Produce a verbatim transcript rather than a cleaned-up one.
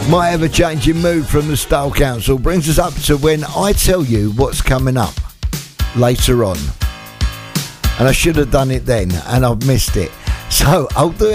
My ever-changing mood from the Style Council brings us up to when I tell you what's coming up later on. And I should have done it then, and I've missed it. So I'll do it